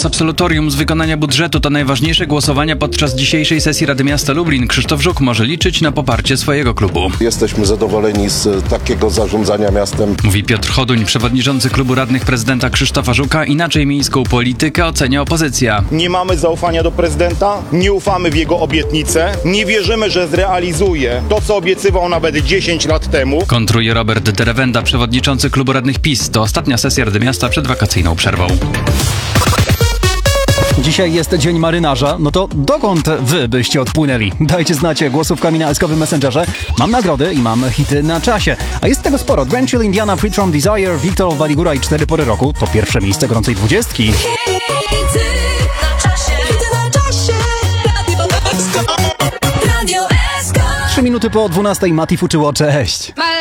Teraz absolutorium z wykonania budżetu to najważniejsze głosowania podczas dzisiejszej sesji Rady Miasta Lublin. Krzysztof Żuk może liczyć na poparcie swojego klubu. Jesteśmy zadowoleni z takiego zarządzania miastem. Mówi Piotr Choduń, przewodniczący klubu radnych prezydenta Krzysztofa Żuka. Inaczej miejską politykę ocenia opozycja. Nie mamy zaufania do prezydenta, nie ufamy w jego obietnice, nie wierzymy, że zrealizuje to, co obiecywał nawet 10 lat temu. Kontruje Robert Derewenda, przewodniczący klubu radnych PiS. To ostatnia sesja Rady Miasta przed wakacyjną przerwą. Dzisiaj jest Dzień Marynarza, no to dokąd wy byście odpłynęli? Dajcie znać głosówkami na eskowym Messengerze. Mam nagrody i mam hity na czasie. A jest tego sporo. Drenchill, Indiana, Free From Desire, Wiktor, Waligura i 4 pory roku. To pierwsze miejsce gorącej 20. 3 minuty po 12 Mati Fuczyło, cześć.